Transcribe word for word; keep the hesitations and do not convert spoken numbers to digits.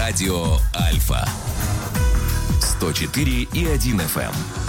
Радио Альфа. сто четыре и один эф эм.